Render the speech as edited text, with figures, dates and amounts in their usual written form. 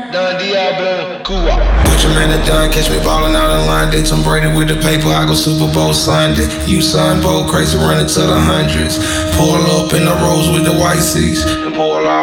Don Diablo, Cuba. Put your man at done, catch me ballin' out of line. They Tom Brady with the paper, I go Super Bowl Sunday. You son, bold, crazy, running to the hundreds. Pull up in the rose with the white seats. And pull off.